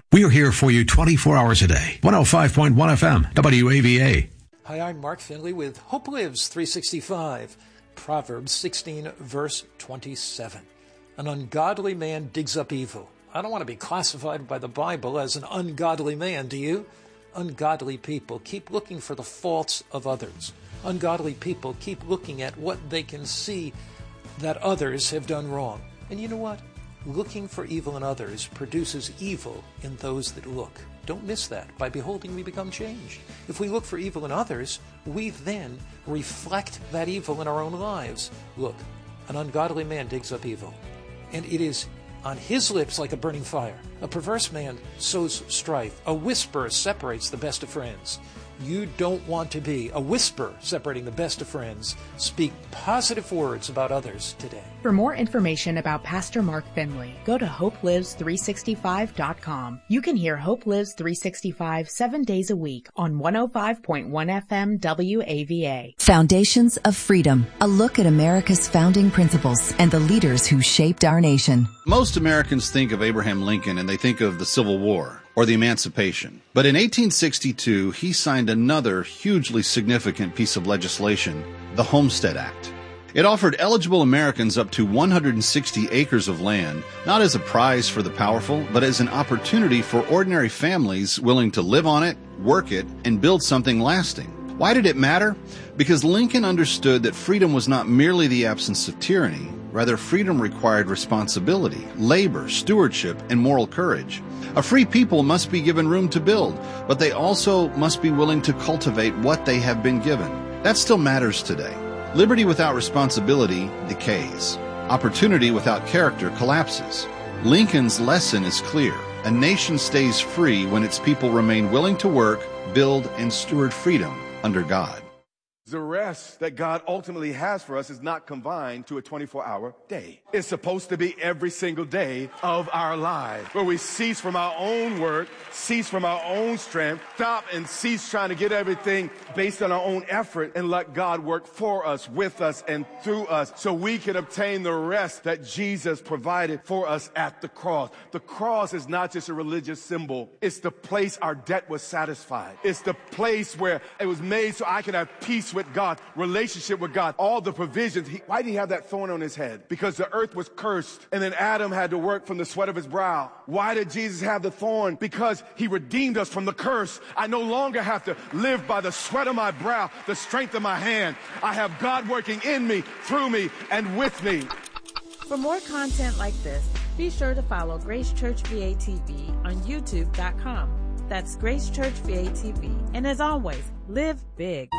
We're here for you 24 hours a day. 105.1 FM, WAVA. Hi, I'm Mark Finley with Hope Lives 365. Proverbs 16, verse 27. An ungodly man digs up evil. I don't want to be classified by the Bible as an ungodly man, do you? Ungodly people keep looking for the faults of others. Ungodly people keep looking at what they can see that others have done wrong. And you know what? Looking for evil in others produces evil in those that look. Don't miss that. By beholding, we become changed. If we look for evil in others, we then reflect that evil in our own lives. Look, an ungodly man digs up evil, and it is on his lips like a burning fire. A perverse man sows strife. A whisper separates the best of friends. You don't want to be a whisper separating the best of friends. Speak positive words about others today. For more information about Pastor Mark Finley, go to hopelives365.com. You can hear Hope Lives 365 7 days a week on 105.1 FM WAVA. Foundations of Freedom, a look at America's founding principles and the leaders who shaped our nation. Most Americans think of Abraham Lincoln and they think of the Civil War or the Emancipation. But in 1862, he signed another hugely significant piece of legislation, the Homestead Act. It offered eligible Americans up to 160 acres of land, not as a prize for the powerful, but as an opportunity for ordinary families willing to live on it, work it, and build something lasting. Why did it matter? Because Lincoln understood that freedom was not merely the absence of tyranny. Rather, freedom required responsibility, labor, stewardship, and moral courage. A free people must be given room to build, but they also must be willing to cultivate what they have been given. That still matters today. Liberty without responsibility decays. Opportunity without character collapses. Lincoln's lesson is clear. A nation stays free when its people remain willing to work, build, and steward freedom under God. The rest that God ultimately has for us is not confined to a 24-hour day. It's supposed to be every single day of our lives, where we cease from our own work, cease from our own strength, stop and cease trying to get everything based on our own effort, and let God work for us, with us, and through us, so we can obtain the rest that Jesus provided for us at the cross. The cross is not just a religious symbol. It's the place our debt was satisfied. It's the place where it was made so I could have peace with God, relationship with God, all the provisions. Why did he have that thorn on his head? Because the earth was cursed, and then Adam had to work from the sweat of his brow. Why did Jesus have the thorn? Because he redeemed us from the curse. I no longer have to live by the sweat of my brow, the strength of my hand. I have God working in me, through me, and with me. For more content like this, be sure to follow Grace Church VATV on YouTube.com. That's Grace Church VATV. And as always, live big.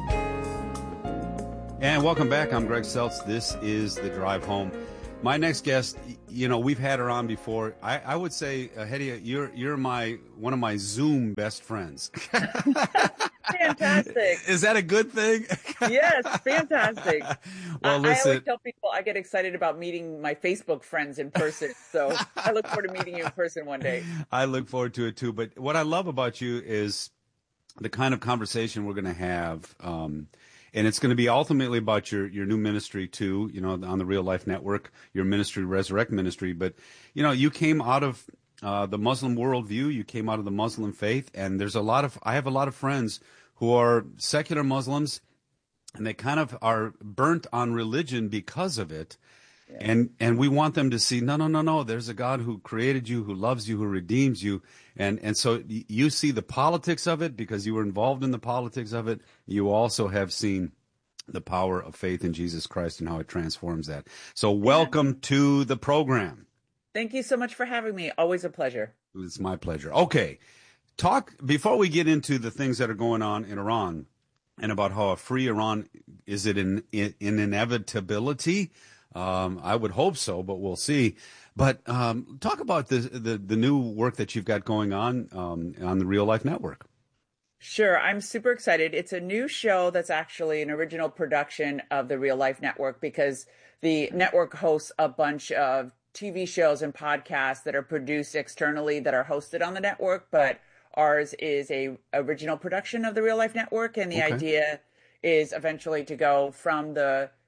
And welcome back. I'm Greg Seltz. This is The Drive Home. My next guest, you know, we've had her on before. I would say, Hedy, you're one of my Zoom best friends. Fantastic. Is that a good thing? Yes, fantastic. Well, listen. I always tell people I get excited about meeting my Facebook friends in person. So I look forward to meeting you in person one day. I look forward to it too. But what I love about you is the kind of conversation we're going to have. And it's going to be ultimately about your new ministry too, you know, on the Real Life Network, your ministry, Resurrect Ministry. But, you know, you came out of the Muslim worldview, you came out of the Muslim faith, and I have a lot of friends who are secular Muslims, and they kind of are burnt on religion because of it. Yeah. And we want them to see, no, there's a God who created you, who loves you, who redeems you. And so you see the politics of it because you were involved in the politics of it. You also have seen the power of faith in Jesus Christ and how it transforms that. So welcome to the program. Thank you so much for having me. Always a pleasure. It's my pleasure. Okay. Before we get into the things that are going on in Iran and about how a free Iran, is it an inevitability? I would hope so, but we'll see. But talk about the new work that you've got going on the Real Life Network. Sure. I'm super excited. It's a new show that's actually an original production of the Real Life Network, because the network hosts a bunch of TV shows and podcasts that are produced externally that are hosted on the network, but ours is a original production of the Real Life Network. And the idea is eventually to go from the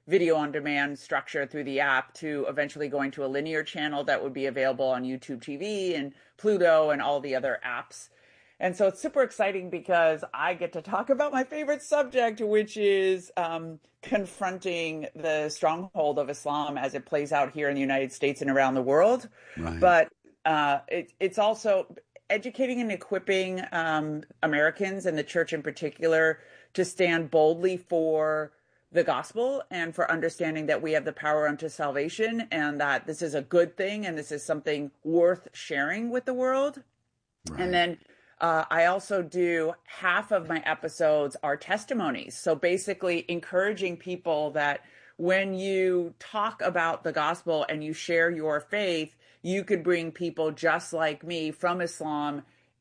video on demand structure through the app to eventually going to a linear channel that would be available on YouTube TV and Pluto and all the other apps. And so it's super exciting because I get to talk about my favorite subject, which is confronting the stronghold of Islam as it plays out here in the United States and around the world. Right. But it's also educating and equipping Americans and the church in particular to stand boldly for the gospel and for understanding that we have the power unto salvation and that this is a good thing and this is something worth sharing with the world. Right. And then I also do half of my episodes are testimonies. So basically encouraging people that when you talk about the gospel and you share your faith, you could bring people just like me from Islam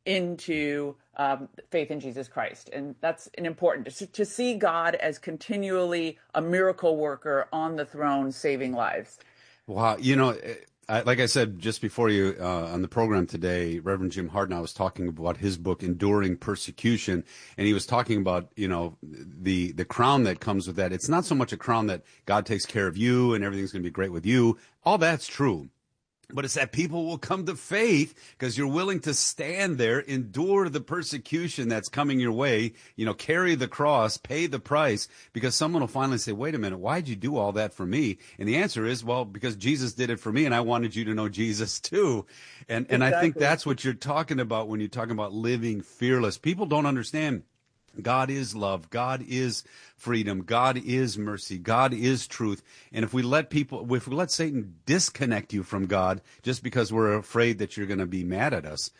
into faith in Jesus Christ. And that's an important to see God as continually a miracle worker on the throne, saving lives. Wow. You know, like I said just before you on the program today, Reverend Jim Hartnell was talking about his book, Enduring Persecution, and he was talking about, you know, the crown that comes with that. It's not so much a crown that God takes care of you and everything's going to be great with you. All that's true. But it's that people will come to faith because you're willing to stand there, endure the persecution that's coming your way, you know, carry the cross, pay the price, because someone will finally say, wait a minute, why'd you do all that for me? And the answer is, well, because Jesus did it for me and I wanted you to know Jesus too. And exactly. I think that's what you're talking about when you're talking about living fearless. People don't understand. God is love. God is freedom. God is mercy. God is truth. And if we let Satan disconnect you from God just because we're afraid that you're going to be mad at us,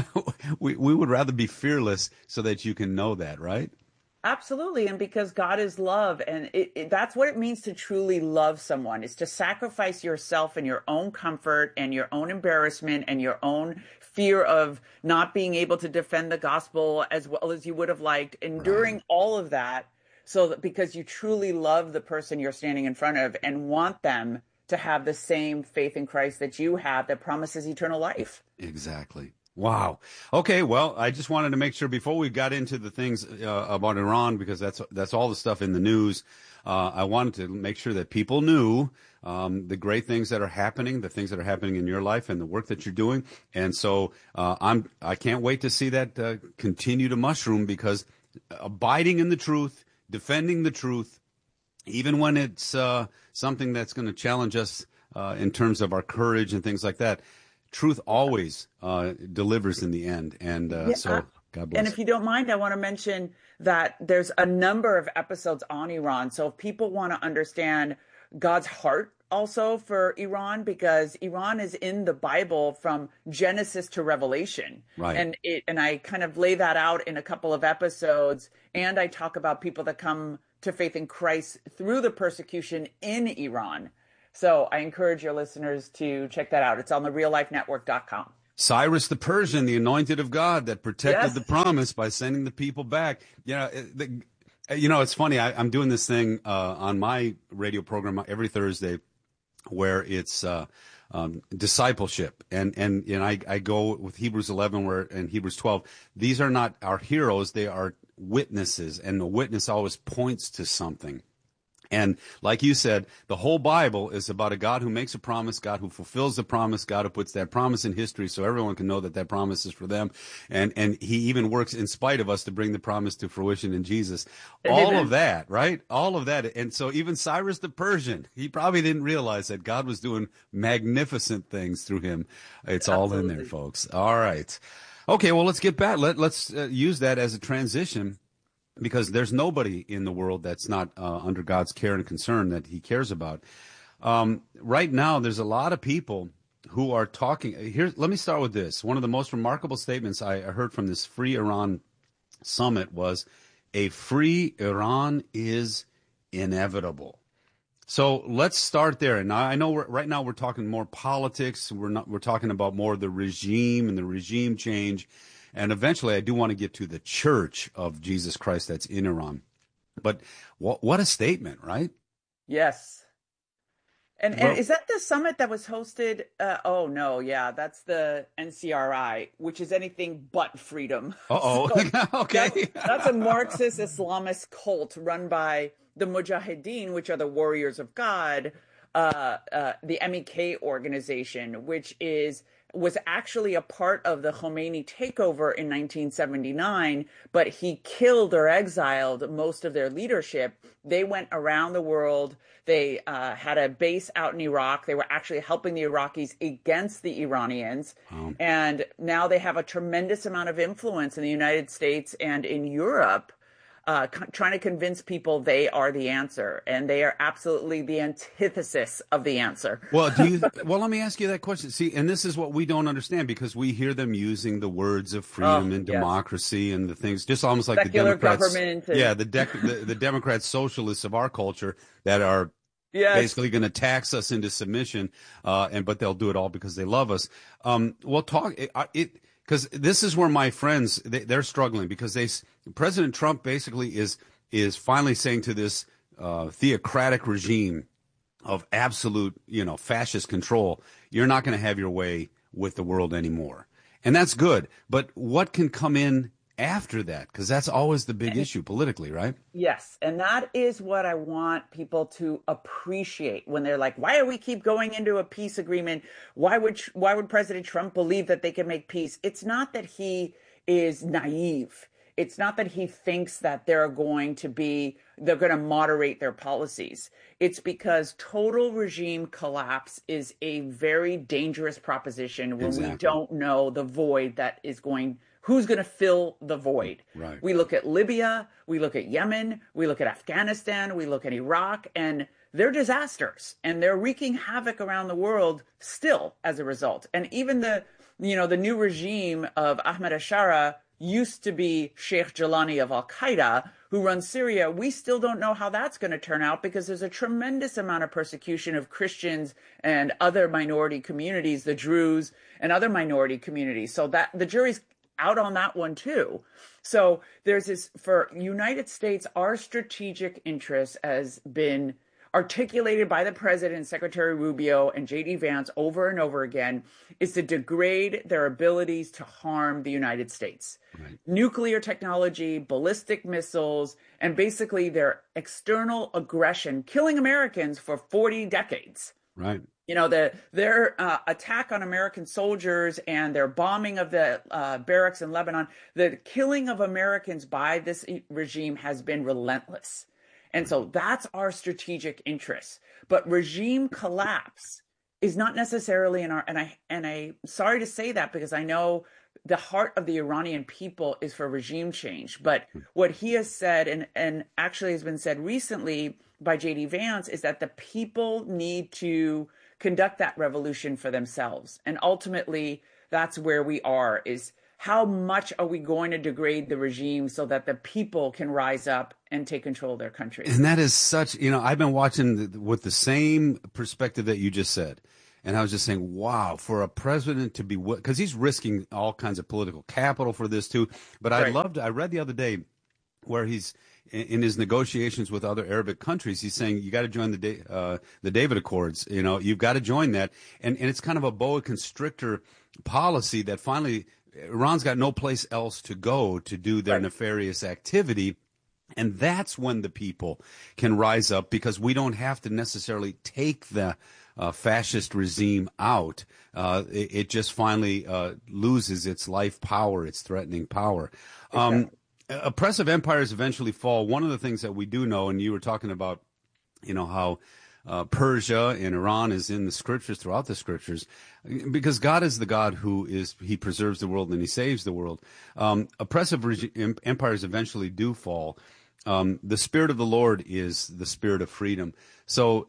we would rather be fearless so that you can know that, right? Absolutely. And because God is love, and that's what it means to truly love someone, is to sacrifice yourself and your own comfort and your own embarrassment and your own fear of not being able to defend the gospel as well as you would have liked, enduring all of that, so that because you truly love the person you're standing in front of and want them to have the same faith in Christ that you have that promises eternal life. Exactly. Wow. Okay. Well, I just wanted to make sure before we got into the things about Iran, because that's all the stuff in the news. I wanted to make sure that people knew the great things that are happening, the things that are happening in your life, and the work that you're doing. And so I can't wait to see that continue to mushroom, because abiding in the truth, defending the truth, even when it's something that's going to challenge us in terms of our courage and things like that. Truth always delivers in the end. And so God bless. And if you don't mind, I want to mention that there's a number of episodes on Iran. So if people want to understand God's heart also for Iran, because Iran is in the Bible from Genesis to Revelation. Right. And I kind of lay that out in a couple of episodes. And I talk about people that come to faith in Christ through the persecution in Iran. So I encourage your listeners to check that out. It's on the reallifenetwork.com. Cyrus the Persian, the anointed of God that protected the promise by sending the people back. It's funny. I'm doing this thing on my radio program every Thursday where it's discipleship. And I go with Hebrews 11 and Hebrews 12. These are not our heroes. They are witnesses. And the witness always points to something. And like you said, the whole Bible is about a God who makes a promise, God who fulfills the promise, God who puts that promise in history so everyone can know that that promise is for them. And he even works in spite of us to bring the promise to fruition in Jesus. All of that, right? All of that. And so even Cyrus the Persian, he probably didn't realize that God was doing magnificent things through him. It's all in there, folks. All right. Okay, well, let's get back. Let's use that as a transition, because there's nobody in the world that's not under God's care and concern that he cares about. Right now, there's a lot of people who are talking. Let me start with this. One of the most remarkable statements I heard from this Free Iran Summit was, a free Iran is inevitable. So let's start there. And I know right now we're talking more politics. We're talking about more the regime and the regime change. And eventually, I do want to get to the Church of Jesus Christ that's in Iran. But what a statement, right? Yes. And is that the summit that was hosted? Oh, no. Yeah, that's the NCRI, which is anything but freedom. So okay. That's a Marxist Islamist cult run by the Mujahideen, which are the Warriors of God, the MEK organization, which was actually a part of the Khomeini takeover in 1979, but he killed or exiled most of their leadership. They went around the world. They had a base out in Iraq. They were actually helping the Iraqis against the Iranians. Oh. And now they have a tremendous amount of influence in the United States and in Europe, trying to convince people they are the answer, and they are absolutely the antithesis of the answer. Well, let me ask you that question. See, and this is what we don't understand, because we hear them using the words of freedom and democracy and the things, just almost like secular the Democrats. Government. The Democrats, socialists of our culture that are basically going to tax us into submission, but they'll do it all because they love us. Because this is where my friends, they're struggling, because President Trump basically is finally saying to this theocratic regime of absolute, fascist control, you're not going to have your way with the world anymore. And that's good. But what can come in after that? Because that's always the big issue politically, right? Yes. And that is what I want people to appreciate when they're like, why do we keep going into a peace agreement? Why would President Trump believe that they can make peace? It's not that he is naive. It's not that he thinks that they're going to moderate their policies. It's because total regime collapse is a very dangerous proposition when we don't know the void that is who's going to fill the void. Right. We look at Libya, we look at Yemen, we look at Afghanistan, we look at Iraq, and they're disasters, and they're wreaking havoc around the world still as a result. And even the new regime of Ahmed Ashara used to be Sheikh Jalani of Al-Qaeda, who runs Syria. We still don't know how that's going to turn out, because there's a tremendous amount of persecution of Christians and other minority communities, the Druze and other minority communities. So that the jury's out on that one too. So there's this, for United States, our strategic interest has been articulated by the president, Secretary Rubio, and J.D. Vance over and over again, is to degrade their abilities to harm the United States. Right. Nuclear technology, ballistic missiles, and basically their external aggression, killing Americans for 40 decades. Right. Their attack on American soldiers and their bombing of the barracks in Lebanon, the killing of Americans by this regime has been relentless. And so that's our strategic interest. But regime collapse is not necessarily in our, and I'm sorry to say that, because I know the heart of the Iranian people is for regime change. But what he has said, and actually has been said recently by J.D. Vance, is that the people need to conduct that revolution for themselves. And ultimately, that's where we are, is how much are we going to degrade the regime so that the people can rise up and take control of their country? And that is such, I've been watching with the same perspective that you just said. And I was just saying, wow, for a president to be, because he's risking all kinds of political capital for this too. But I read the other day where he's, in his negotiations with other Arabic countries, he's saying you got to join the David Accords. You've got to join that, and it's kind of a boa constrictor policy that finally Iran's got no place else to go to do their nefarious activity, and that's when the people can rise up, because we don't have to necessarily take the fascist regime out. It just finally loses its life power, its threatening power. Oppressive empires eventually fall. One of the things that we do know, and you were talking about, how Persia and Iran is in the scriptures, throughout the scriptures, because God is the God he preserves the world and he saves the world. Oppressive empires eventually do fall. The Spirit of the Lord is the Spirit of freedom. So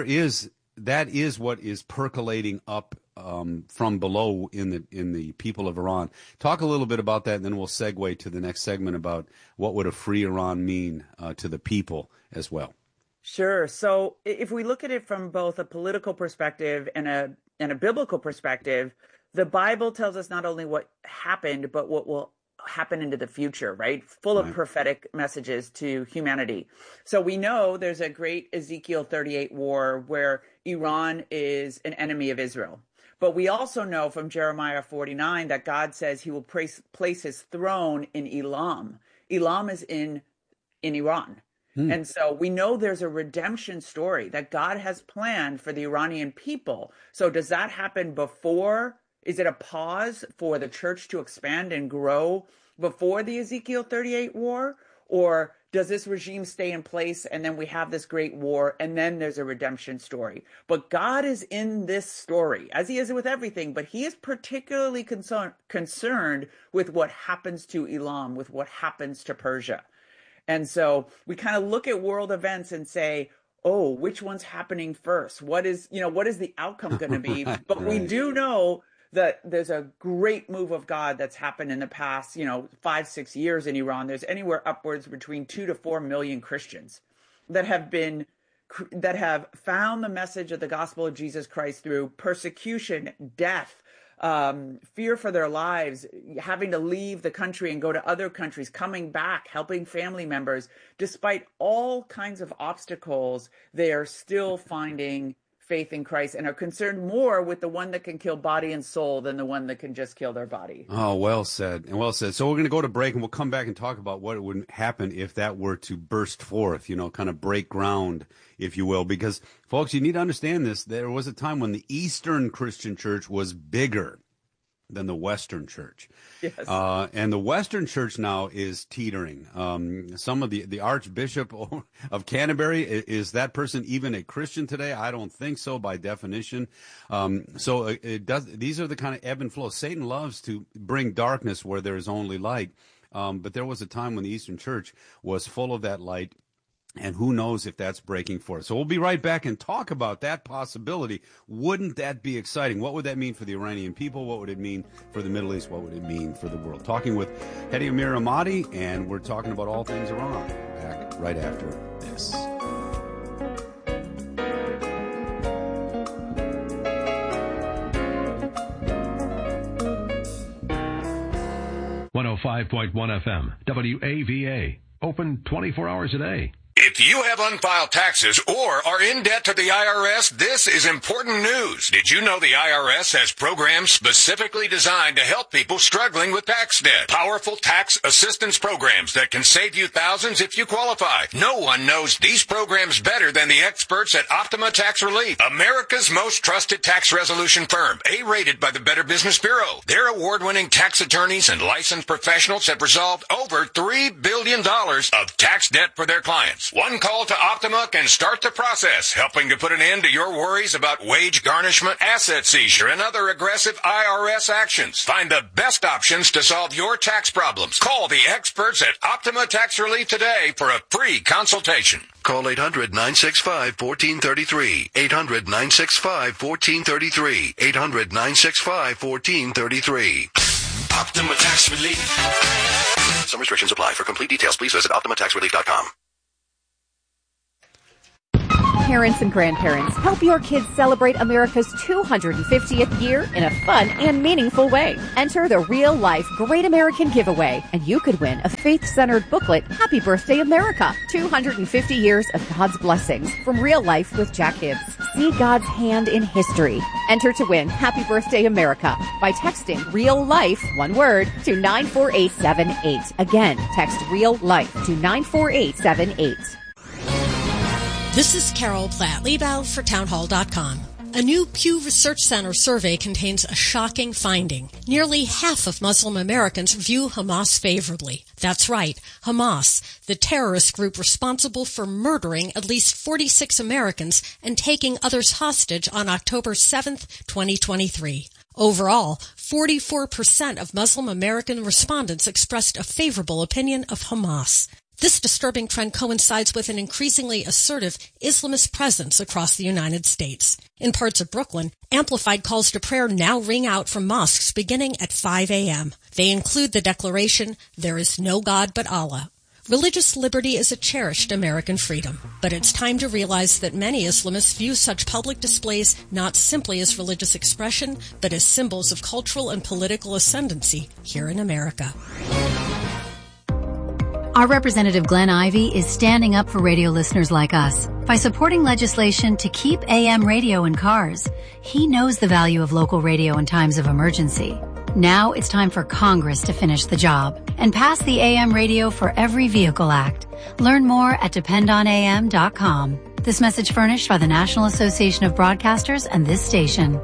that is what is percolating up from below in the people of Iran. Talk a little bit about that, and then we'll segue to the next segment about what would a free Iran mean to the people as well. Sure. So if we look at it from both a political perspective and a biblical perspective, the Bible tells us not only what happened, but what will happen into the future, right? Full of prophetic messages to humanity. So we know there's a great Ezekiel 38 war where Iran is an enemy of Israel. But we also know from Jeremiah 49 that God says he will place his throne in Elam. Elam is in Iran. And so we know there's a redemption story that God has planned for the Iranian people. So does that happen before? Is it a pause for the church to expand and grow before the Ezekiel 38 war? Or does this regime stay in place and then we have this great war and then there's a redemption story? But God is in this story, as he is with everything, but he is particularly concerned with what happens to Elam, with what happens to Persia. And so we kind of look at world events and say, oh, which one's happening first? What is the outcome going to be? But we do know that there's a great move of God that's happened in the past, 5-6 years in Iran. There's anywhere upwards between 2 to 4 million Christians that have found the message of the gospel of Jesus Christ through persecution, death, fear for their lives, having to leave the country and go to other countries, coming back, helping family members. Despite all kinds of obstacles, they are still finding faith in Christ and are concerned more with the one that can kill body and soul than the one that can just kill their body. Oh, well said. And well said. So we're going to go to break and we'll come back and talk about what would happen if that were to burst forth, kind of break ground, if you will, because folks, you need to understand this. There was a time when the Eastern Christian church was bigger than the Western church. Yes. And the Western church now is teetering. Some of the Archbishop of Canterbury, is that person even a Christian today? I don't think so by definition. So these are the kind of ebb and flow. Satan loves to bring darkness where there is only light. But there was a time when the Eastern church was full of that light. And who knows if that's breaking forth. So we'll be right back and talk about that possibility. Wouldn't that be exciting? What would that mean for the Iranian people? What would it mean for the Middle East? What would it mean for the world? Talking with Hedi Amir Ahmadi, and we're talking about all things Iran. Back right after this. .105.1 FM, WAVA. Open 24 hours a day. If you have unfiled taxes or are in debt to the IRS, this is important news. Did you know the IRS has programs specifically designed to help people struggling with tax debt? Powerful tax assistance programs that can save you thousands if you qualify. No one knows these programs better than the experts at Optima Tax Relief, America's most trusted tax resolution firm, A-rated by the Better Business Bureau. Their award-winning tax attorneys and licensed professionals have resolved over $3 billion of tax debt for their clients. One call to Optima can start the process, helping to put an end to your worries about wage garnishment, asset seizure, and other aggressive IRS actions. Find the best options to solve your tax problems. Call the experts at Optima Tax Relief today for a free consultation. Call 800-965-1433. 800-965-1433. 800-965-1433. Optima Tax Relief. Some restrictions apply. For complete details, please visit OptimaTaxRelief.com. Parents and grandparents, help your kids celebrate America's 250th year in a fun and meaningful way. Enter the Real Life Great American Giveaway, and you could win a faith-centered booklet, Happy Birthday America, 250 years of God's blessings from Real Life with Jack Hibbs. See God's hand in history. Enter to win Happy Birthday America by texting Real Life, one word, to 94878. Again, text Real Life to 94878. This is Carol Platt, Liebau for townhall.com. A new Pew Research Center survey contains a shocking finding. Nearly half of Muslim Americans view Hamas favorably. That's right, Hamas, the terrorist group responsible for murdering at least 46 Americans and taking others hostage on October 7th, 2023. Overall, 44% of Muslim American respondents expressed a favorable opinion of Hamas. This disturbing trend coincides with an increasingly assertive Islamist presence across the United States. In parts of Brooklyn, amplified calls to prayer now ring out from mosques beginning at 5 a.m. They include the declaration, "There is no God but Allah." Religious liberty is a cherished American freedom, but it's time to realize that many Islamists view such public displays not simply as religious expression, but as symbols of cultural and political ascendancy here in America. Our representative Glenn Ivey is standing up for radio listeners like us by supporting legislation to keep AM radio in cars. He knows the value of local radio in times of emergency. Now it's time for Congress to finish the job and pass the AM Radio for Every Vehicle Act. Learn more at dependonam.com. This message furnished by the National Association of Broadcasters and this station.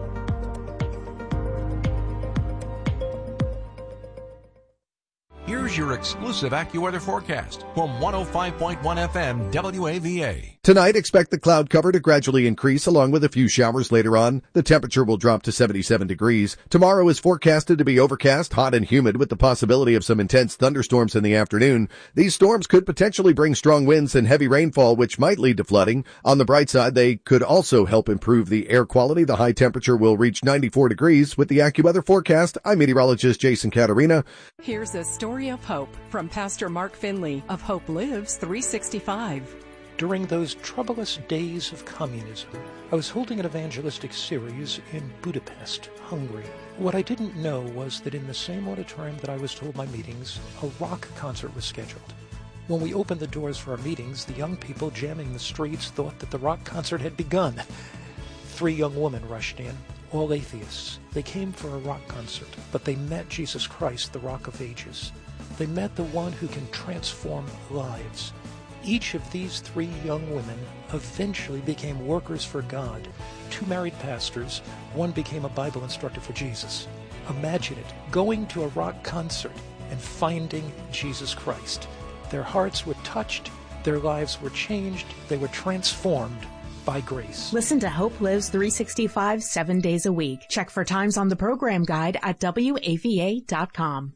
Here's your exclusive AccuWeather forecast from 105.1 FM WAVA. Tonight, expect the cloud cover to gradually increase along with a few showers later on. The temperature will drop to 77 degrees. Tomorrow is forecasted to be overcast, hot, and humid with the possibility of some intense thunderstorms in the afternoon. These storms could potentially bring strong winds and heavy rainfall, which might lead to flooding. On the bright side, they could also help improve the air quality. The high temperature will reach 94 degrees. With the AccuWeather forecast, I'm meteorologist Jason Caterina. Here's a story of hope from Pastor Mark Finley of Hope Lives 365. During those troublous days of communism, I was holding an evangelistic series in Budapest, Hungary. What I didn't know was that in the same auditorium that I was to hold my meetings, a rock concert was scheduled. When we opened the doors for our meetings, the young people jamming the streets thought that the rock concert had begun. 3 young women rushed in, all atheists. They came for a rock concert, but they met Jesus Christ, the Rock of Ages. They met the one who can transform lives. Each of these 3 young women eventually became workers for God. 2 married pastors, one became a Bible instructor for Jesus. Imagine it, going to a rock concert and finding Jesus Christ. Their hearts were touched, their lives were changed, they were transformed by grace. Listen to Hope Lives 365 7 days a week. Check for times on the program guide at WAVA.com.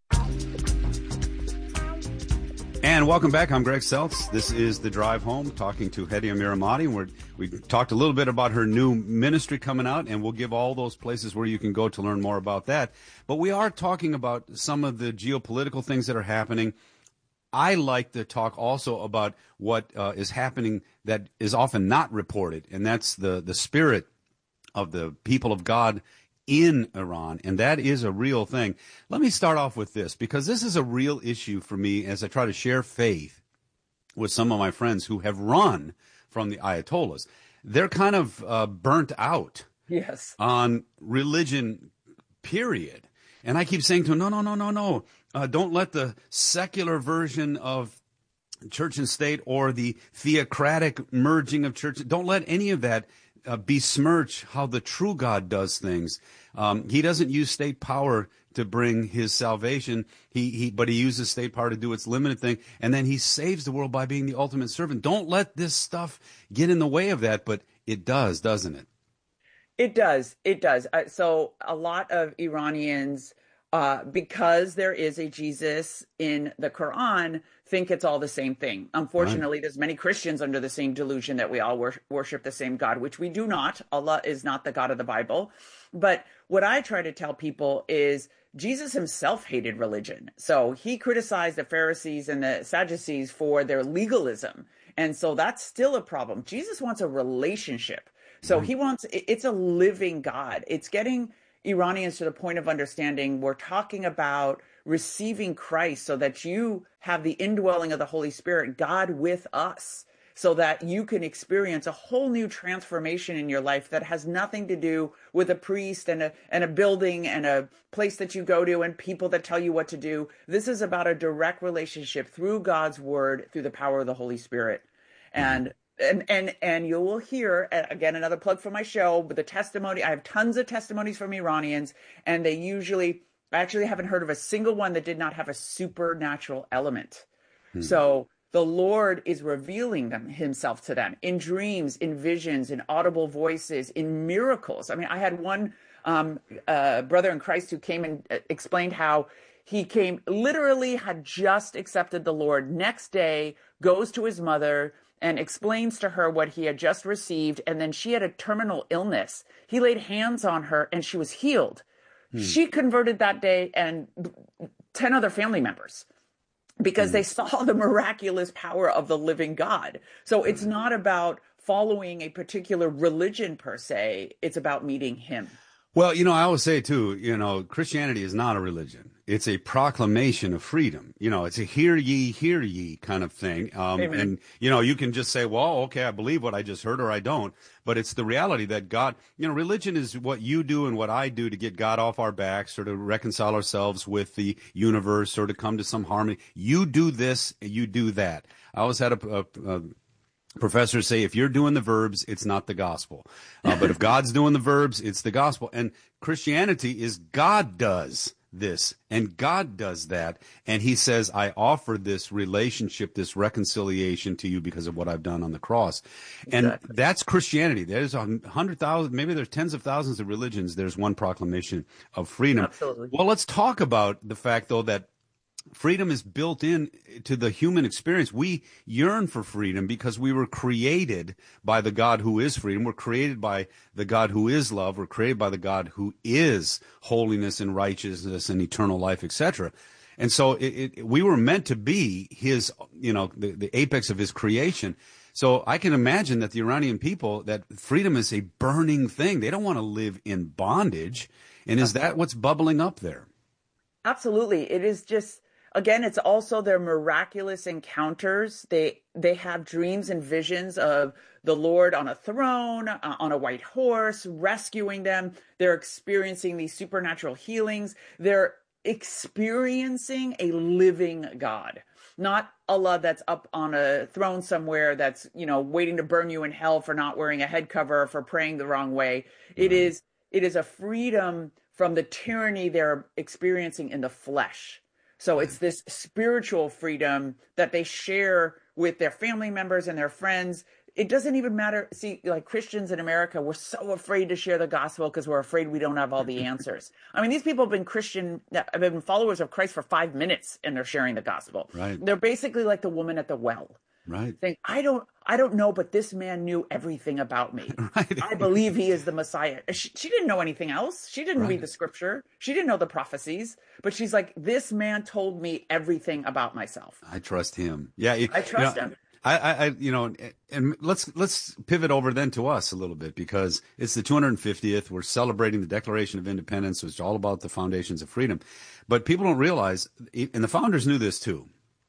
And welcome back. I'm Greg Seltz. This is The Drive Home, talking to Hedy Amiramati. We talked a little bit about her new ministry coming out, and we'll give all those places where you can go to learn more about that. But we are talking about some of the geopolitical things that are happening. I like to talk also about what is happening that is often not reported, and that's the spirit of the people of God in Iran, and that is a real thing. Let me start off with this, because this is a real issue for me as I try to share faith with some of my friends who have run from the Ayatollahs. They're kind of burnt out on religion, period. And I keep saying to them, no. Don't let the secular version of church and state or the theocratic merging of church, don't let any of that besmirch how the true God does things. He doesn't use state power to bring his salvation, but he uses state power to do its limited thing, and then he saves the world by being the ultimate servant. Don't let this stuff get in the way of that, but it does, doesn't it? It does. So a lot of Iranians, because there is a Jesus in the Quran, think it's all the same thing. Unfortunately, there's many Christians under the same delusion that we all worship the same God, which we do not. Allah is not the God of the Bible. But what I try to tell people is Jesus himself hated religion. So he criticized the Pharisees and the Sadducees for their legalism. And so that's still a problem. Jesus wants a relationship. So it's a living God. It's getting Iranians to the point of understanding we're talking about receiving Christ so that you have the indwelling of the Holy Spirit, God with us, so that you can experience a whole new transformation in your life that has nothing to do with a priest and a building and a place that you go to and people that tell you what to do. This is about a direct relationship through God's word, through the power of the Holy Spirit. And you will hear, again, another plug for my show, but the testimony, I have tons of testimonies from Iranians, and they I actually haven't heard of a single one that did not have a supernatural element. So the Lord is revealing himself to them in dreams, in visions, in audible voices, in miracles. I mean, I had one brother in Christ who came and explained how he literally had just accepted the Lord. Next day, goes to his mother and explains to her what he had just received. And then she had a terminal illness. He laid hands on her and she was healed. She converted that day and 10 other family members because they saw the miraculous power of the living God. So it's not about following a particular religion per se. It's about meeting him. Well, I always say too, Christianity is not a religion. it's a proclamation of freedom. You know, it's a hear ye kind of thing. And, you know, you can just say, well, okay, I believe what I just heard, or I don't. But it's the reality that God, you know, religion is what you do and what I do to get God off our backs, or to reconcile ourselves with the universe, or to come to some harmony. You do this, you do that. I always had a professors say, if you're doing the verbs, it's not the gospel. But if God's doing the verbs, it's the gospel. And Christianity is God does this, and God does that. And he says, I offer this relationship, this reconciliation to you because of what I've done on the cross. And that's Christianity. There's 100,000, maybe there's tens of thousands of religions. There's one proclamation of freedom. Absolutely. Well, let's talk about the fact, though, that freedom is built in to the human experience. We yearn for freedom because we were created by the God who is freedom. We're created by the God who is love. We're created by the God who is holiness and righteousness and eternal life, etc. And so we were meant to be his, you know, the apex of his creation. So I can imagine that the Iranian people, that freedom is a burning thing. They don't want to live in bondage. And is that what's bubbling up there? Absolutely. It is just, again, it's also their miraculous encounters. They have dreams and visions of the Lord on a throne, on a white horse, rescuing them. They're experiencing these supernatural healings. They're experiencing a living God, not Allah that's up on a throne somewhere that's, you know, waiting to burn you in hell for not wearing a head cover or for praying the wrong way. It is a freedom from the tyranny they're experiencing in the flesh. So it's this spiritual freedom that they share with their family members and their friends. It doesn't even matter. See, like Christians in America, we're so afraid to share the gospel because we're afraid we don't have all the answers. I mean, these people have been followers of Christ for 5 minutes and they're sharing the gospel. Right. They're basically like the woman at the well. Right. Saying, I don't know, but this man knew everything about me. Right. I believe he is the Messiah. She didn't know anything else. She didn't read the scripture. She didn't know the prophecies, but she's like, this man told me everything about myself. I trust him. Yeah. I trust him. And let's pivot over then to us a little bit, because it's the 250th. We're celebrating the Declaration of Independence, which is all about the foundations of freedom. But people don't realize, and the founders knew this too,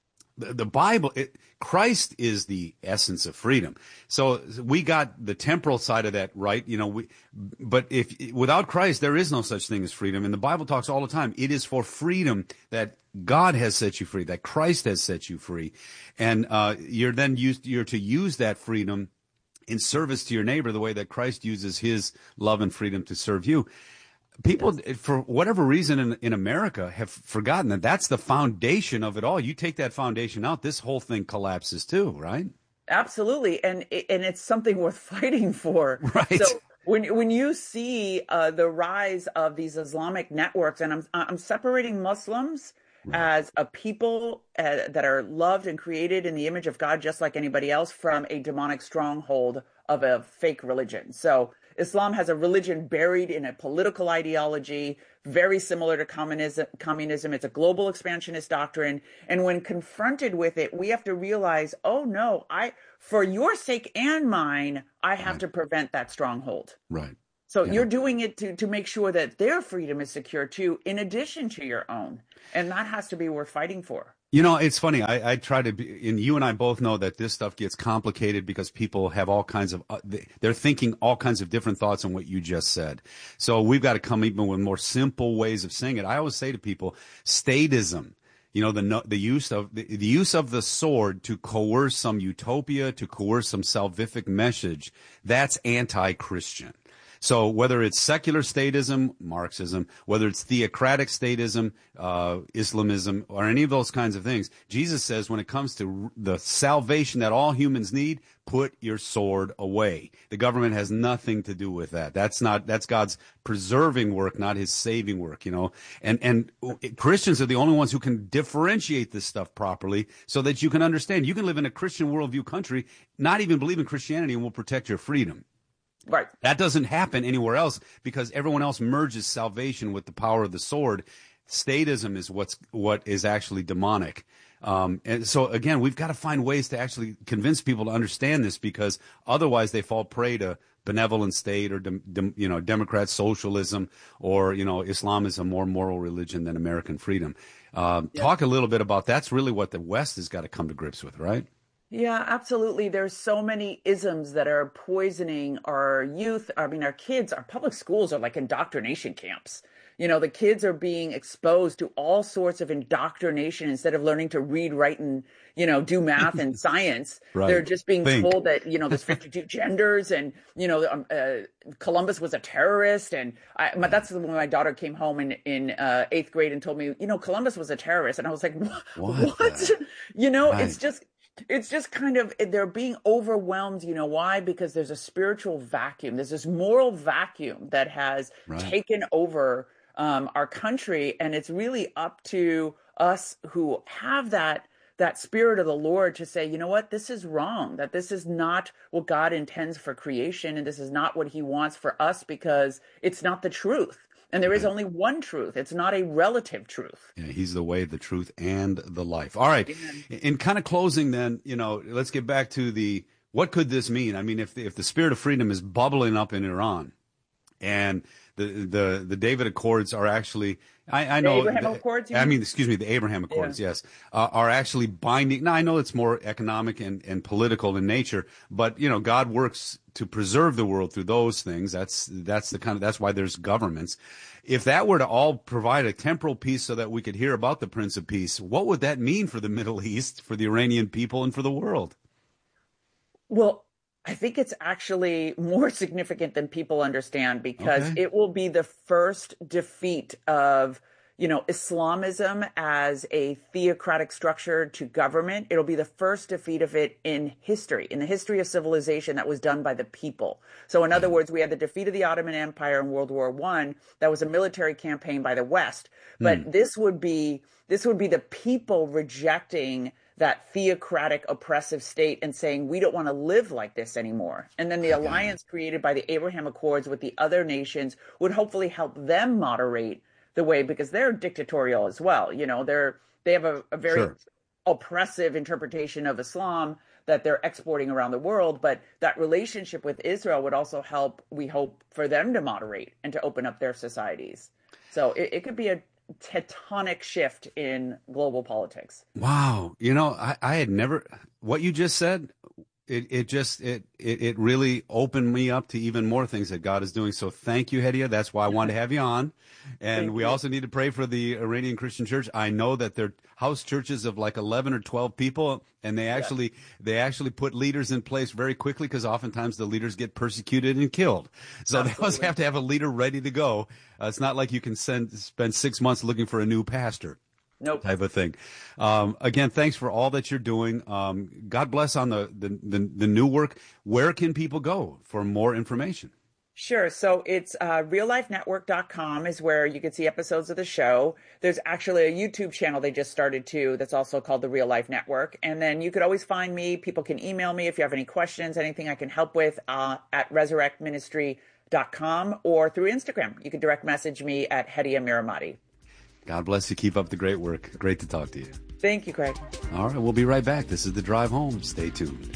the Bible, Christ is the essence of freedom. So we got the temporal side of that right, you know. But without Christ, there is no such thing as freedom. And the Bible talks all the time. It is for freedom that God has set you free, that Christ has set you free, and you're to use that freedom in service to your neighbor, the way that Christ uses His love and freedom to serve you. People, for whatever reason in America, have forgotten that that's the foundation of it all. You take that foundation out, this whole thing collapses too, right? Absolutely. And it's something worth fighting for. Right. So when you see the rise of these Islamic networks, and I'm separating Muslims as a people that are loved and created in the image of God, just like anybody else, from a demonic stronghold of a fake religion. So Islam has a religion buried in a political ideology, very similar to communism. It's a global expansionist doctrine. And when confronted with it, we have to realize, oh no, for your sake and mine, I have to prevent that stronghold. Right. So you're doing it to make sure that their freedom is secure too, in addition to your own. And that has to be worth fighting for. You know, it's funny. I try to be, and you and I both know that this stuff gets complicated because people have all kinds of, they're thinking all kinds of different thoughts on what you just said. So we've got to come even with more simple ways of saying it. I always say to people, statism, you know, the use of the sword to coerce some utopia, to coerce some salvific message, that's anti-Christian. So whether it's secular statism, Marxism, whether it's theocratic statism, Islamism, or any of those kinds of things, Jesus says when it comes to the salvation that all humans need, put your sword away. The government has nothing to do with that. That's God's preserving work, not His saving work, you know. And Christians are the only ones who can differentiate this stuff properly so that you can understand. You can live in a Christian worldview country, not even believe in Christianity, and will protect your freedom. Right. That doesn't happen anywhere else because everyone else merges salvation with the power of the sword. Statism is what is actually demonic. And so again, we've got to find ways to actually convince people to understand this, because otherwise they fall prey to benevolent state or Democrat socialism, or Islam is a more moral religion than American freedom. Talk a little bit about that's really what the West has got to come to grips with, right? Yeah, absolutely. There's so many isms that are poisoning our youth. I mean, our kids, our public schools are like indoctrination camps. The kids are being exposed to all sorts of indoctrination instead of learning to read, write, and, do math and science. Right. They're just being told that, there's 52 genders and, Columbus was a terrorist. And that's when my daughter came home in 8th grade and told me, Columbus was a terrorist. And I was like, what? Right. It's just kind of, they're being overwhelmed. You know why? Because there's a spiritual vacuum. There's this moral vacuum that has taken over our country. And it's really up to us who have that spirit of the Lord to say, you know what, this is wrong, that this is not what God intends for creation. And this is not what he wants for us, because it's not the truth. And there is only one truth. It's not a relative truth. Yeah, he's the way, the truth, and the life. All right. In kind of closing then, let's get back to what could this mean? I mean, if the spirit of freedom is bubbling up in Iran, and the David Accords are actually, I know. The Abraham Accords? The Abraham Accords, yes, are actually binding. Now, I know it's more economic and political in nature, but, God works to preserve the world through those things. That's why there's governments. If that were to all provide a temporal peace so that we could hear about the Prince of Peace, what would that mean for the Middle East, for the Iranian people, and for the world? Well, I think it's actually more significant than people understand, because it will be the first defeat of, Islamism as a theocratic structure to government. It'll be the first defeat of it in the history of civilization that was done by the people. So in other words, we had the defeat of the Ottoman Empire in World War I. That was a military campaign by the West. But this would be the people rejecting that theocratic oppressive state and saying, we don't want to live like this anymore. And then the alliance created by the Abraham Accords with the other nations would hopefully help them moderate the way, because they're dictatorial as well. They have a very oppressive interpretation of Islam that they're exporting around the world. But that relationship with Israel would also help, we hope, for them to moderate and to open up their societies. So it could be a tectonic shift in global politics. Wow. I had never, what you just said, it really opened me up to even more things that God is doing. So thank you, Hedia. That's why I wanted to have you on. And we also need to pray for the Iranian Christian Church. I know that they're house churches of like 11 or 12 people, and they actually put leaders in place very quickly, because oftentimes the leaders get persecuted and killed. So They always have to have a leader ready to go. It's not like you can spend 6 months looking for a new pastor. Nope. Type of thing. Again, thanks for all that you're doing. God bless on the new work. Where can people go for more information? Sure. So it's reallifenetwork.com is where you can see episodes of the show. There's actually a YouTube channel they just started too that's also called the Real Life Network. And then you could always find me. People can email me if you have any questions, anything I can help with at resurrectministry.com or through Instagram. You can direct message me at Hedia Miramati. God bless you. Keep up the great work. Great to talk to you. Thank you, Craig. All right. We'll be right back. This is The Drive Home. Stay tuned.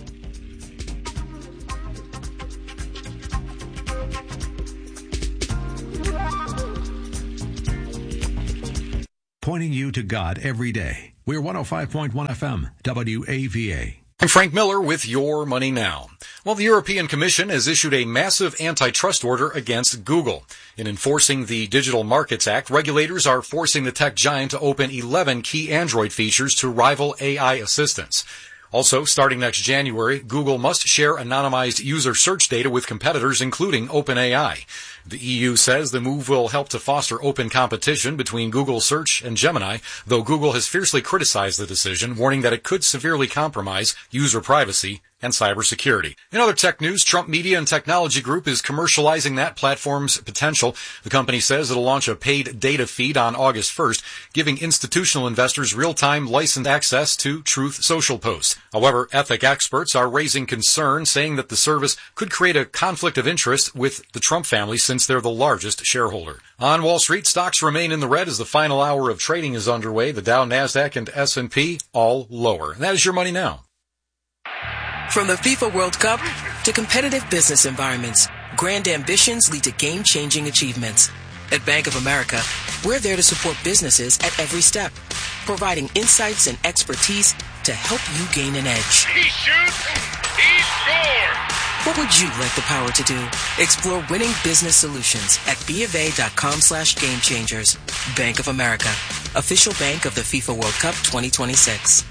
Pointing you to God every day. We're 105.1 FM, WAVA. I'm Frank Miller with Your Money Now. Well, the European Commission has issued a massive antitrust order against Google. In enforcing the Digital Markets Act, regulators are forcing the tech giant to open 11 key Android features to rival AI assistants. Also, starting next January, Google must share anonymized user search data with competitors, including OpenAI. The EU says the move will help to foster open competition between Google Search and Gemini, though Google has fiercely criticized the decision, warning that it could severely compromise user privacy and cybersecurity. In other tech news, Trump Media and Technology Group is commercializing that platform's potential. The company says it'll launch a paid data feed on August 1st. giving institutional investors real-time licensed access to Truth Social posts. However, ethic experts are raising concern, saying that the service could create a conflict of interest with the Trump family since they're the largest shareholder. On Wall Street, stocks remain in the red as the final hour of trading is underway. The Dow, Nasdaq, and S&P all lower. And that is your Money Now. From the FIFA World Cup to competitive business environments, grand ambitions lead to game-changing achievements. At Bank of America, we're there to support businesses at every step, providing insights and expertise to help you gain an edge. He shoots, he scores! What would you like the power to do? Explore winning business solutions at BofA.com/gamechangers. Bank of America, official bank of the FIFA World Cup 2026.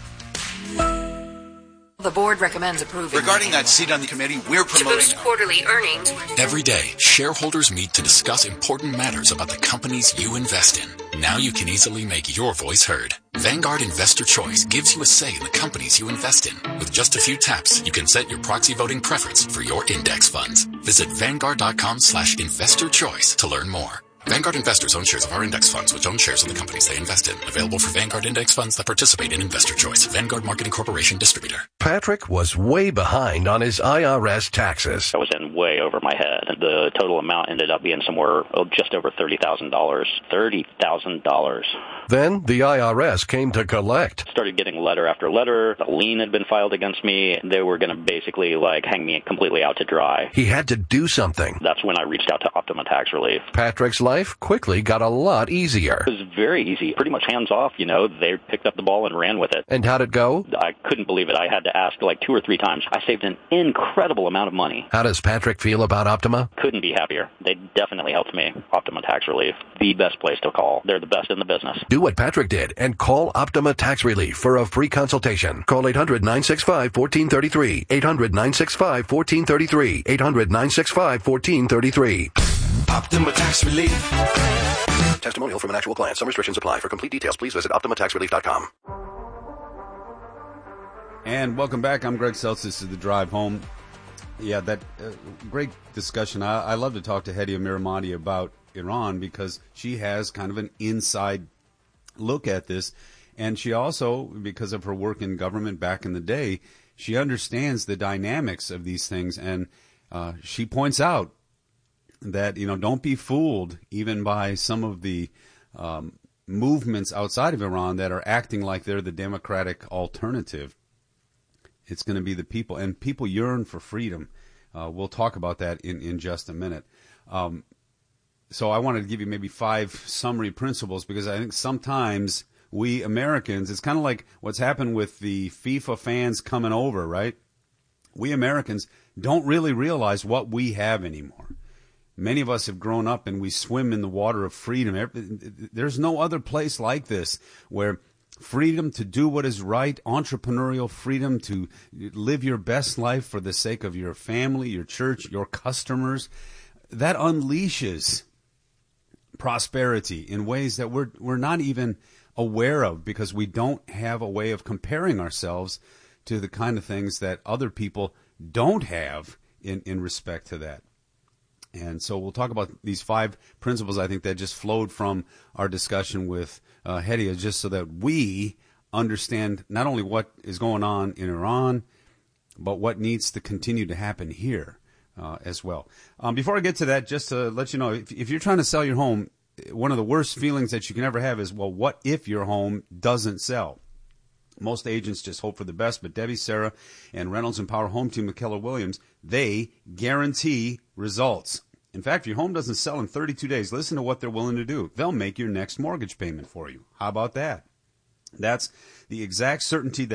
The board recommends approving. Regarding that seat on the committee, we're promoting to boost quarterly earnings. Every day, shareholders meet to discuss important matters about the companies you invest in. Now you can easily make your voice heard. Vanguard Investor Choice gives you a say in the companies you invest in. With just a few taps, you can set your proxy voting preference for your index funds. Visit Vanguard.com/investor choice to learn more. Vanguard investors own shares of our index funds, which own shares of the companies they invest in. Available for Vanguard index funds that participate in Investor Choice. Vanguard Marketing Corporation distributor. Patrick was way behind on his IRS taxes. I was in way over my head. The total amount ended up being somewhere just over $30,000. $30,000. Then the IRS came to collect. Started getting letter after letter. A lien had been filed against me. They were going to basically hang me completely out to dry. He had to do something. That's when I reached out to Optima Tax Relief. Patrick's life quickly got a lot easier. It was very easy. Pretty much hands off, They picked up the ball and ran with it. And how'd it go? I couldn't believe it. I had to ask 2 or 3 times. I saved an incredible amount of money. How does Patrick feel about Optima? Couldn't be happier. They definitely helped me. Optima Tax Relief. The best place to call. They're the best in the business. Do what Patrick did and call Optima Tax Relief for a free consultation. Call 800-965-1433. 800-965-1433. 800-965-1433. Optima Tax Relief. Testimonial from an actual client. Some restrictions apply. For complete details, please visit OptimaTaxRelief.com. And welcome back. I'm Greg Seltz. This is The Drive Home. Yeah, that great discussion. I love to talk to Hedi Amiramati about Iran because she has kind of an inside look at this. And she also, because of her work in government back in the day, she understands the dynamics of these things. And she points out that, don't be fooled even by some of the movements outside of Iran that are acting like they're the democratic alternative. It's going to be the people, and people yearn for freedom. We'll talk about that in just a minute. So I wanted to give you maybe 5 summary principles because I think sometimes we Americans, it's kind of like what's happened with the FIFA fans coming over, right? We Americans don't really realize what we have anymore. Many of us have grown up and we swim in the water of freedom. There's no other place like this where freedom to do what is right, entrepreneurial freedom to live your best life for the sake of your family, your church, your customers, that unleashes prosperity in ways that we're not even aware of because we don't have a way of comparing ourselves to the kind of things that other people don't have in respect to that. And so we'll talk about these 5 principles, I think, that just flowed from our discussion with Hedi, just so that we understand not only what is going on in Iran, but what needs to continue to happen here as well. Before I get to that, just to let you know, if you're trying to sell your home, one of the worst feelings that you can ever have is, well, what if your home doesn't sell? Most agents just hope for the best, but Debbie, Sarah, and Reynolds and Power Home Team with Keller Williams, they guarantee results. In fact, if your home doesn't sell in 32 days, listen to what they're willing to do. They'll make your next mortgage payment for you. How about that? That's the exact certainty that